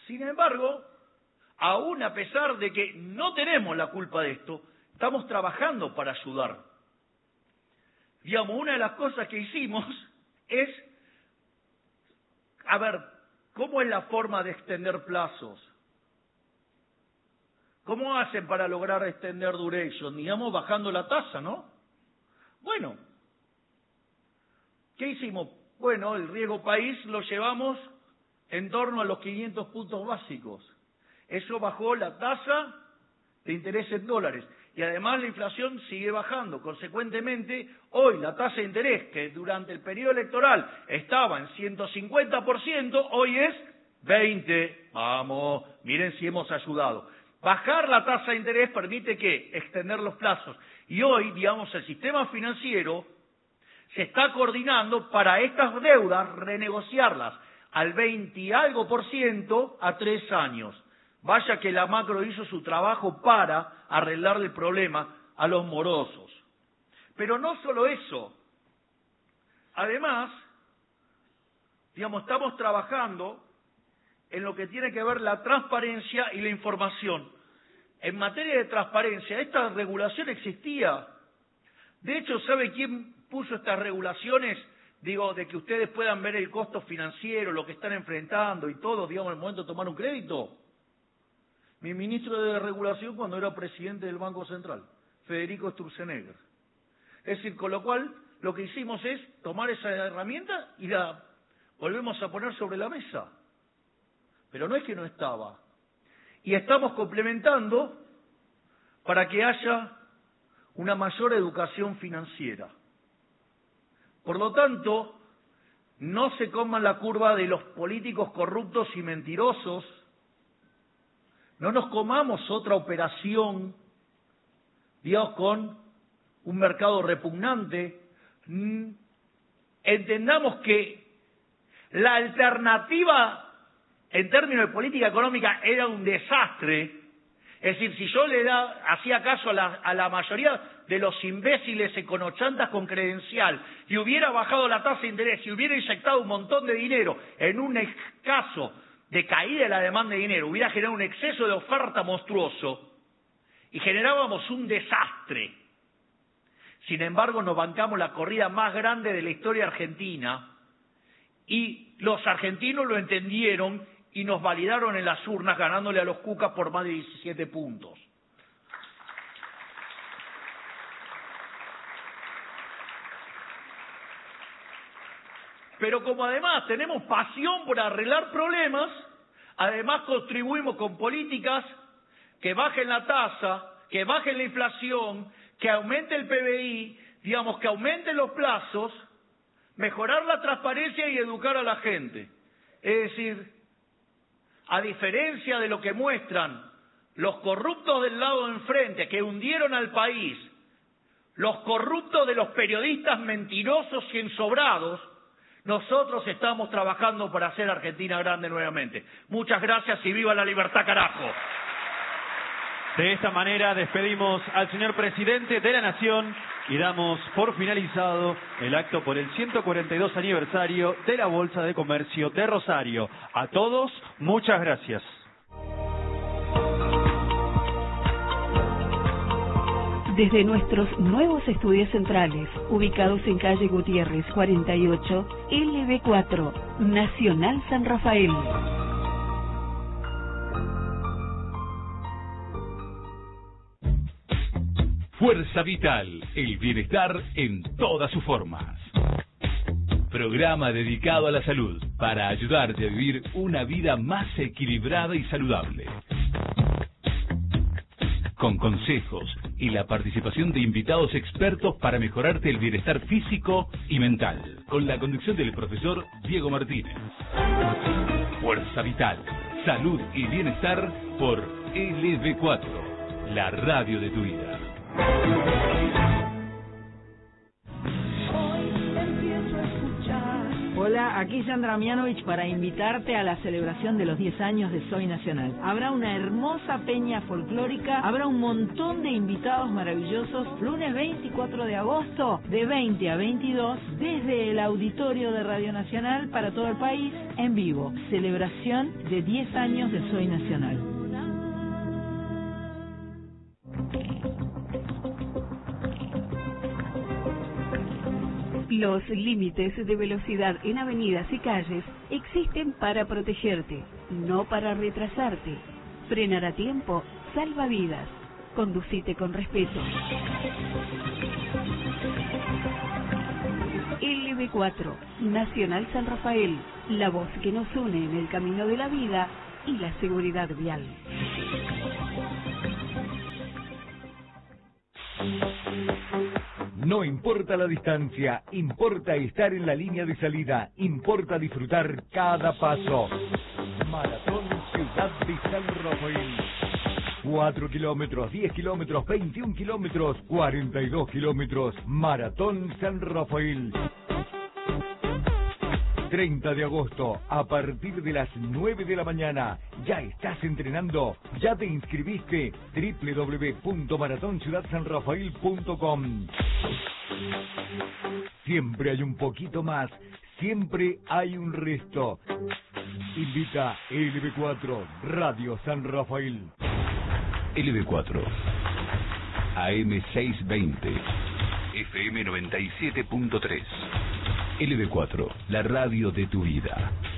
Sin embargo, aún a pesar de que no tenemos la culpa de esto, estamos trabajando para ayudar. Digamos, una de las cosas que hicimos es, a ver, ¿cómo es la forma de extender plazos? ¿Cómo hacen para lograr extender duration? Digamos, bajando la tasa, ¿no? Bueno, ¿qué hicimos? Bueno, el riesgo país lo llevamos en torno a los 500 puntos básicos. Eso bajó la tasa de interés en dólares. Y además la inflación sigue bajando. Consecuentemente, hoy la tasa de interés, que durante el periodo electoral estaba en 150%, hoy es 20%. Vamos, miren si hemos ayudado. Bajar la tasa de interés permite que extender los plazos. Y hoy, digamos, el sistema financiero se está coordinando para estas deudas renegociarlas al 20 y algo % a 3 años. Vaya que la macro hizo su trabajo para arreglarle el problema a los morosos. Pero no solo eso. Además, digamos, estamos trabajando en lo que tiene que ver la transparencia y la información. En materia de transparencia, esta regulación existía. De hecho, ¿sabe quién puso estas regulaciones? Digo, de que ustedes puedan ver el costo financiero, lo que están enfrentando y todo, digamos, en el momento de tomar un crédito. Mi ministro de Regulación cuando era presidente del Banco Central, Federico Sturzenegger. Es decir, con lo cual, lo que hicimos es tomar esa herramienta y la volvemos a poner sobre la mesa. Pero no es que no estaba. Y estamos complementando para que haya una mayor educación financiera. Por lo tanto, no se coman la curva de los políticos corruptos y mentirosos. No nos comamos otra operación, digamos, con un mercado repugnante. Entendamos que la alternativa en términos de política económica era un desastre. Es decir, si yo hacía caso a la mayoría de los imbéciles econochantas con credencial y hubiera bajado la tasa de interés y hubiera inyectado un montón de dinero en un caso de caída de la demanda de dinero, hubiera generado un exceso de oferta monstruoso y generábamos un desastre. Sin embargo, nos bancamos la corrida más grande de la historia argentina y los argentinos lo entendieron y nos validaron en las urnas ganándole a los cucas por más de 17 puntos. Pero como además tenemos pasión por arreglar problemas, además contribuimos con políticas que bajen la tasa, que bajen la inflación, que aumente el PBI, digamos, que aumenten los plazos, mejorar la transparencia y educar a la gente. Es decir, a diferencia de lo que muestran los corruptos del lado de enfrente, que hundieron al país, los corruptos de los periodistas mentirosos y ensobrados, nosotros estamos trabajando para hacer Argentina grande nuevamente. Muchas gracias y viva la libertad, carajo. De esta manera despedimos al señor presidente de la Nación y damos por finalizado el acto por el 142 aniversario de la Bolsa de Comercio de Rosario. A todos, muchas gracias. Desde nuestros nuevos estudios centrales, ubicados en calle Gutiérrez 48, LB4, Nacional San Rafael. Fuerza Vital, el bienestar en todas sus formas. Programa dedicado a la salud para ayudarte a vivir una vida más equilibrada y saludable. Con consejos y la participación de invitados expertos para mejorarte el bienestar físico y mental. Con la conducción del profesor Diego Martínez. Fuerza Vital, salud y bienestar por LB4, la radio de tu vida. Hola, Hola, aquí Sandra Mianovich para invitarte a la celebración de los 10 años de Soy Nacional. Habrá una hermosa peña folclórica, habrá un montón de invitados maravillosos, lunes 24 de agosto, de 20 a 22, desde el auditorio de Radio Nacional para todo el país, en vivo. Celebración de 10 años de Soy Nacional. Los límites de velocidad en avenidas y calles existen para protegerte, no para retrasarte. Frenar a tiempo salva vidas. Conducite con respeto. LB4, Nacional San Rafael, la voz que nos une en el camino de la vida y la seguridad vial. No importa la distancia, importa estar en la línea de salida, importa disfrutar cada paso. Maratón Ciudad de San Rafael. 4 kilómetros, 10 kilómetros, 21 kilómetros, 42 kilómetros. Maratón San Rafael. 30 de agosto, a partir de las 9 de la mañana. ¿Ya estás entrenando? ¿Ya te inscribiste? www.maratonciudadsanrafael.com. Siempre hay un poquito más, siempre hay un resto. Invita LB4, Radio San Rafael. LB4, AM 620, FM 97.3. LB4, la radio de tu vida.